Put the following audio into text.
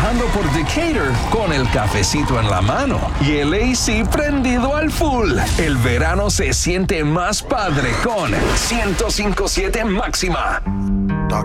manejando por Decatur con el cafecito en la mano y el AC prendido al full. El verano se siente más padre con 105.7 Máxima.